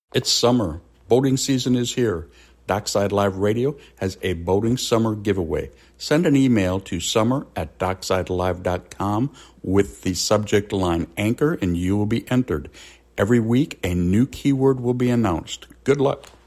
It's summer. Boating season is here. Dockside Live Radio has a boating summer giveaway. Send an email to summer@docksidelive.com with the subject line anchor and you will be entered. Every week, a new keyword will be announced. Good luck.